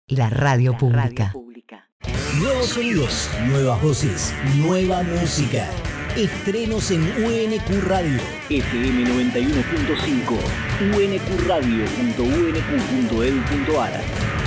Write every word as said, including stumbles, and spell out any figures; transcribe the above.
La radio La pública. radio pública. Nuevos sonidos, nuevas voces, nueva música. Estrenos en U N Q Radio. F M noventa y uno punto cinco, u n q radio punto u n q punto e d u punto a r.